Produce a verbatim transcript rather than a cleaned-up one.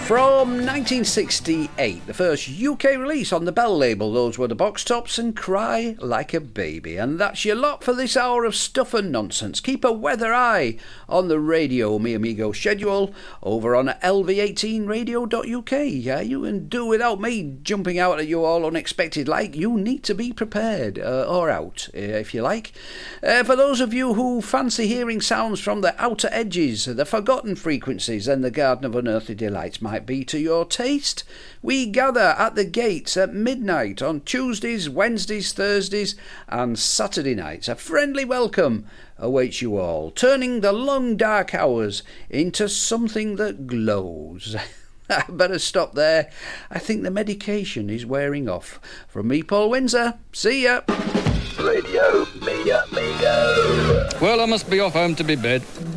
From nineteen sixty-eight, the first U K release on the Bell label, those were the Box Tops and Cry Like a Baby. And that's your lot for this hour of stuff and nonsense. Keep a weather eye on the Radio Mi Amigo schedule over on L V eighteen radio dot U K. Yeah, you can do without me jumping out at you all unexpected like. You need to be prepared, uh, or out, uh, if you like. Uh, for those of you who fancy hearing sounds from the outer edges, the forgotten frequencies, then the Garden of Unearthly Delights might be to your taste. We gather at the gates at midnight on Tuesdays, Wednesdays, Thursdays and Saturday nights. A friendly welcome awaits you all, turning the long dark hours into something that glows. I better stop there. I think the medication is wearing off. From me, Paul Windsor. See ya. Radio Mi Amigo. Well, I must be off home to be bed.